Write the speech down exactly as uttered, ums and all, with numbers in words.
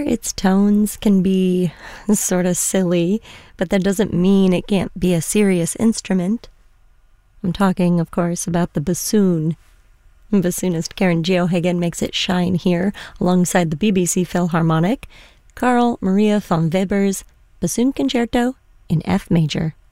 its tones can be sort of silly, but that doesn't mean it can't be a serious instrument. I'm talking, of course, about the bassoon. Bassoonist Karen Geoghegan makes it shine here alongside the B B C Philharmonic, Carl Maria von Weber's Bassoon Concerto in F major.